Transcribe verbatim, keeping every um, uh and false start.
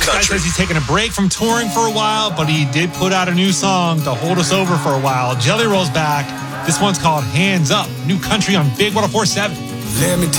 This guy says he's taking a break from touring for a while, but he did put out a new song to hold us over for a while. Jelly Roll's back. This one's called Hands Up. New country on Big one oh four point seven. Let me